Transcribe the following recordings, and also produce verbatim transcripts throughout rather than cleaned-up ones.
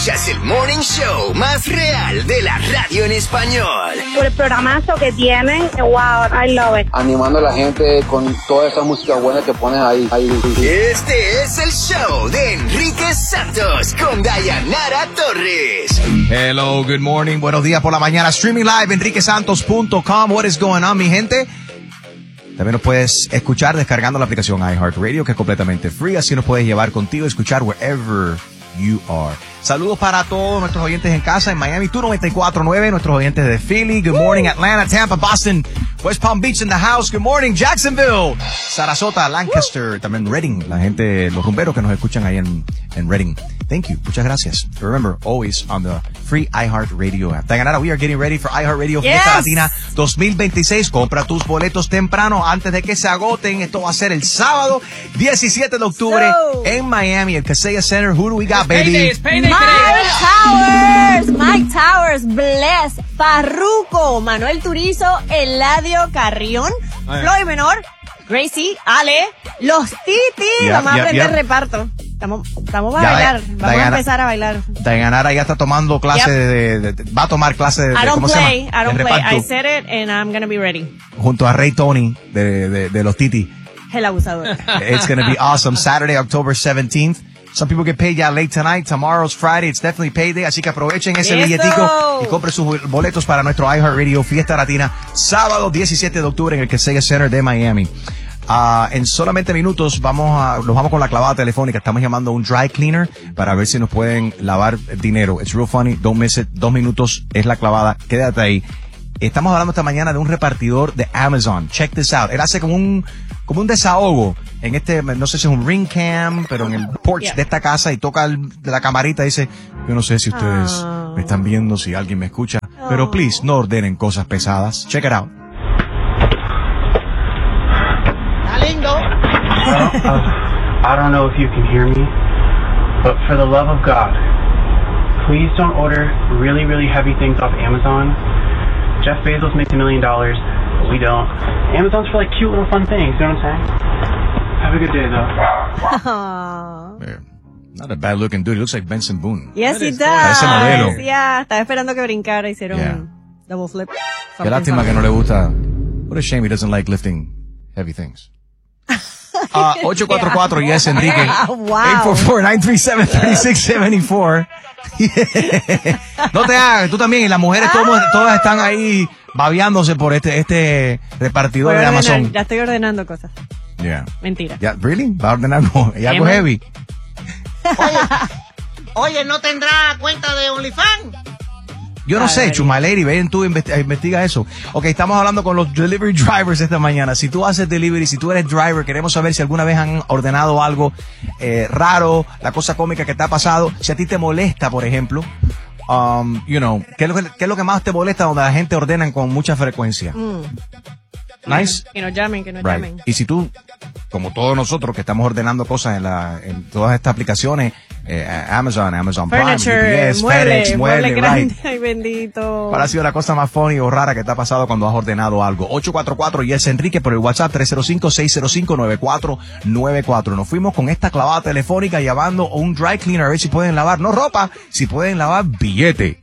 Escuchas el Morning Show más real de la radio en español. Por el programazo que tienen, wow, I love it. Animando a la gente con toda esa música buena que pones ahí. ahí. Este es el show de Enrique Santos con Dayanara Torres. Hello, good morning, buenos días por la mañana. Streaming live, enrique santos punto com. What is going on, mi gente? También nos puedes escuchar descargando la aplicación iHeartRadio, que es completamente free. Así nos puedes llevar contigo, escuchar wherever you are. Saludos para todos nuestros oyentes en casa en Miami, tú noventa y cuatro punto nueve, nuestros oyentes de Philly. Good morning, Atlanta, Tampa, Boston, West Palm Beach in the house. Good morning, Jacksonville, Sarasota, Lancaster, también Reading, la gente, los rumberos que nos escuchan ahí en, en Reading. Thank you. Muchas gracias. Remember, always on the free iHeartRadio app. Dayanara, we are getting ready for iHeartRadio Yes. Fiesta Latina dos mil veintiséis. Compra tus boletos temprano antes de que se agoten. Esto va a ser el sábado diecisiete de octubre So. en Miami, el Kaseya Center. Who do we got, baby? Payday, it's payday Mike today. Towers, Mike Towers, Bless, Farruko, Manuel Turizo, Eladio Carrión, Ay. Floyd Menor, Gracie, Ale, los Titi. Yeah, Vamos a yeah, aprender yeah. reparto. Estamos, estamos a Ya, bailar. Vamos Diana- a empezar a bailar. Dayanara ya está tomando clase Yep. de, de- de- va a tomar clase de, de- I don't ¿cómo play, se I llama? don't De play. reparto, I said it and I'm gonna be ready. junto a Ray Tony de, de, de los Titi. El abusador. It's going to be awesome. Saturday, October seventeenth. Some people get paid ya late tonight. Tomorrow's Friday. It's definitely payday. Así que aprovechen ese Eso. billetico y compren sus boletos para nuestro iHeartRadio Fiesta Latina. Sábado diecisiete de octubre en el Kaseya Center de Miami. Uh, en solamente minutos vamos a, nos vamos con la clavada telefónica. Estamos llamando a un dry cleaner para ver si nos pueden lavar dinero. It's real funny. Don't miss it. Dos minutos es la clavada. Quédate ahí. Estamos hablando esta mañana de un repartidor de Amazon. Check this out. Él hace como un, como un desahogo en este, no sé si es un ring cam, pero en el porch Yeah. de esta casa y toca el- de la camarita y dice, yo no sé si ustedes Oh. me están viendo, si alguien me escucha, pero Oh. please no ordenen cosas pesadas. Check it out. Well, uh, I don't know if you can hear me, but for the love of God, please don't order really, really heavy things off Amazon. Jeff Bezos makes a million dollars, but we don't. Amazon's for like cute little fun things, you know what I'm saying? Have a good day, though. Oh. Eh, Not a bad looking dude. He looks like Benson Boone. Yes, he Parece modelo. does. Yeah, estaba esperando que brincara. Hicieron Yeah. un double flip. Qué lástima que no le gusta. What a shame he doesn't like lifting heavy things. Uh, ocho cuatro cuatro, yes, Enrique. Wow. eight four four, nine three seven, three six seven four. No te hagas, tú también, y las mujeres todas, todas están ahí babeándose por este, este repartidor Voy a de ordenar, Amazon. ya estoy ordenando cosas. Yeah. Mentira. Yeah, really? ¿Va a ordenar algo, y algo Emma. heavy? Oye, ¿no tendrá cuenta de OnlyFans? Yo no Ay, sé, ay. Chuma Lady, ven tú, investi- investiga eso. Ok, estamos hablando con los delivery drivers esta mañana. Si tú haces delivery, si tú eres driver, queremos saber si alguna vez han ordenado algo eh, raro, la cosa cómica que te ha pasado. Si a ti te molesta, por ejemplo, um, you know, ¿qué es, lo que, ¿qué es lo que más te molesta donde la gente ordena con mucha frecuencia? Mm. Nice. Que nos llamen, que nos Right. llamen. Y si tú, como todos nosotros que estamos ordenando cosas en, la, en todas estas aplicaciones, eh, Amazon, Amazon Prime, Furniture, U P S, mueble, FedEx, mueble mueble, grande. right. Ay, bendito. ¿Cuál ha sido la cosa más funny o rara que te ha pasado cuando has ordenado algo? ocho cuatro cuatro yes Enrique por el WhatsApp tres cero cinco, seis cero cinco, nueve cuatro nueve cuatro. Nos fuimos con esta clavada telefónica llamando a un dry cleaner a ver si pueden lavar, no ropa, si pueden lavar billete.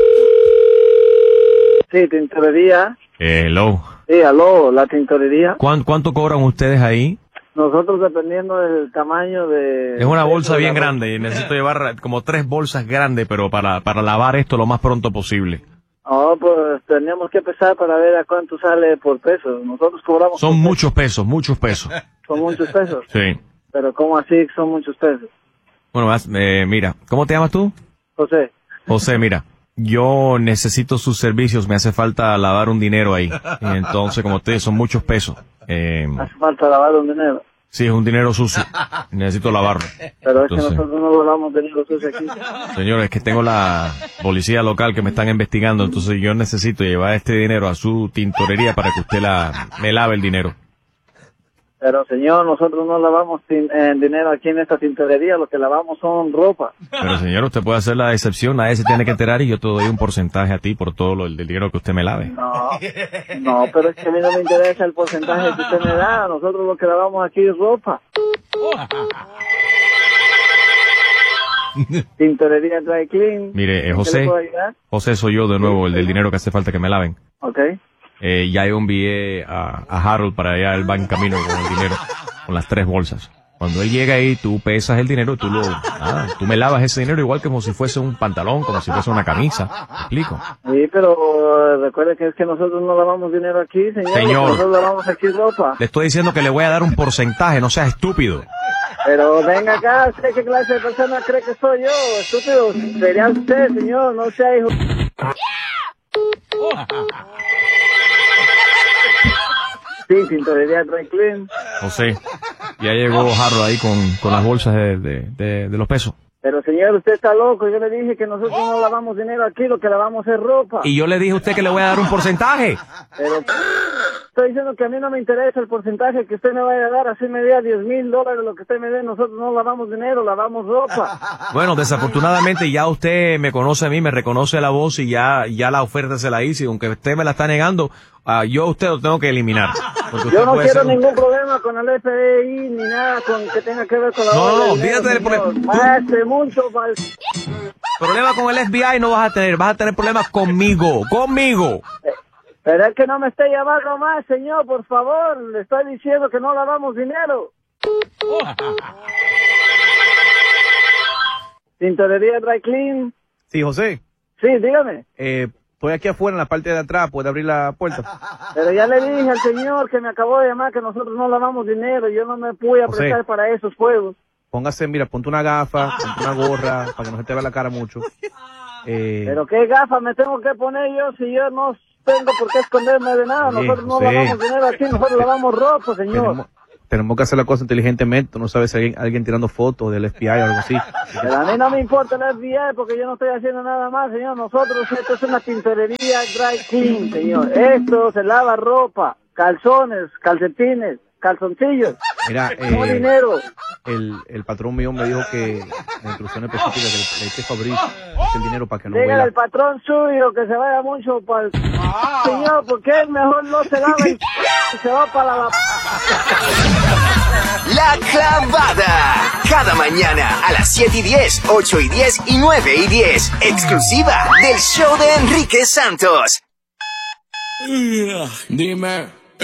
Sí, tintorería. Hello. Sí, aló, la tintorería. ¿Cuánto, ¿Cuánto cobran ustedes ahí? Nosotros dependiendo del tamaño de... Es una bolsa de bien la- grande y necesito llevar como tres bolsas grandes, pero para, para lavar esto lo más pronto posible. Oh, pues tenemos que empezar para ver a cuánto sale por peso. Nosotros cobramos... Son por muchos pesos, muchos pesos. peso. Son muchos pesos. Sí. Pero ¿cómo así son muchos pesos? Bueno, vas- eh, mira, ¿cómo te llamas tú? José, José, mira, yo necesito sus servicios, me hace falta lavar un dinero ahí. Y entonces, como ustedes, son muchos pesos. Eh, hace falta lavar un dinero. sí, es un dinero sucio. Necesito lavarlo. Pero es Entonces- que nosotros no lavamos dinero sucio aquí. Señor, es que tengo la policía local que me están investigando, entonces yo necesito llevar este dinero a su tintorería para que usted la, me lave el dinero. Pero señor, nosotros no lavamos tin- eh, dinero aquí en esta tintorería. Lo que lavamos son ropa. Pero señor, usted puede hacer la excepción, nadie se tiene que enterar y yo te doy un porcentaje a ti por todo lo, el dinero que usted me lave. No, no, pero es que a mí no me interesa el porcentaje que usted me da. Nosotros lo que lavamos aquí es ropa. Tintorería Dry Clean. Mire, eh, ¿En qué José, le puedo ayudar? José soy yo de nuevo, el del dinero que hace falta que me laven. Ok. Eh, ya yo envié a, a Harold para allá, él va en camino con el dinero, con las tres bolsas. Cuando él llega ahí, tú pesas el dinero, tú lo, nada, tú me lavas ese dinero igual que como si fuese un pantalón, como si fuese una camisa. ¿Me explico? Sí, pero uh, recuerde que es que nosotros no lavamos dinero aquí, señor. Señor. Nosotros lavamos aquí ropa. Le estoy diciendo que le voy a dar un porcentaje, no seas estúpido. Pero venga acá, ¿usted qué clase de persona cree que soy yo? Estúpido, sería usted, señor, no sea hijo. Sí, tintorería Dry Clean. José, ya llegó Harold ahí con, con las bolsas de, de, de, de los pesos. Pero señor, usted está loco, yo le dije que nosotros no lavamos dinero aquí, lo que lavamos es ropa. Y yo le dije a usted que le voy a dar un porcentaje. Pero estoy diciendo que a mí no me interesa el porcentaje que usted me vaya a dar, así me dé diez mil dólares lo que usted me dé, nosotros no lavamos dinero, lavamos ropa. Bueno, desafortunadamente ya usted me conoce a mí, me reconoce la voz y ya, ya la oferta se la hice, aunque usted me la está negando, uh, yo a usted lo tengo que eliminar. Yo no quiero ningún problema con el F B I ni nada con que tenga que ver con la... No, no, olvídate del problema. Hace mucho mal... Problema con el F B I no vas a tener, vas a tener problemas conmigo, conmigo. Pero es que no me esté llamando más, señor, por favor. Le estoy diciendo que no lavamos dinero. Tintorería Dry Clean. Sí, José. Sí, dígame. Eh, estoy aquí afuera en la parte de atrás, ¿puede abrir la puerta? Pero ya le dije al señor que me acabó de llamar que nosotros no lavamos dinero. Yo no me pude José. prestar para esos juegos. Póngase, mira, ponte una gafa, ponte una gorra, para que no se te vea la cara mucho. Eh, Pero qué gafas me tengo que poner yo si yo no tengo por qué esconderme de nada. Oye, Nosotros no José. lavamos dinero aquí, nosotros lavamos ropa, señor. tenemos, tenemos que hacer la cosa inteligentemente, no sabes si hay alguien, alguien tirando fotos del F B I o algo así. Pero a mí no me importa el F B I porque yo no estoy haciendo nada más, señor. Nosotros, esto es una tintorería Dry Clean, señor. Esto se lava ropa, calzones, calcetines, calzoncillos. Mira, No eh, dinero. el, el patrón mío me dijo que la instrucción específica que hay que Fabriz el dinero para que no Dígale huela. al patrón suyo que se vaya mucho para el... Señor, ¿por qué mejor no se lava y se va para la... La Clavada. Cada mañana a las siete y diez, ocho y diez y nueve y diez. Exclusiva del show de Enrique Santos. Dime.